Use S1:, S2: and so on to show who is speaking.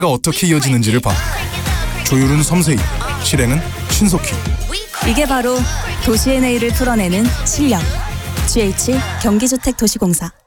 S1: 어떻게 이어지는지를 봐. 조율은 섬세히, 실행은 신속히.
S2: 이게 바로 도시의 내일을 풀어내는 실력. GH 경기주택도시공사.